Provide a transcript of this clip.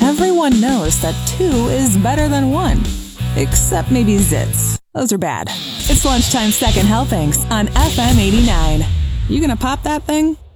everyone knows that 2 is better than 1. Except maybe zits. Those are bad. It's Lunchtime Second Helpings on FM 89. You gonna pop that thing?